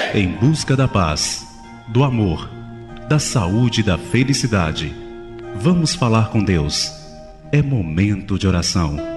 Em busca da paz, do amor, da saúde e da felicidade. Vamos falar com Deus. É momento de oração.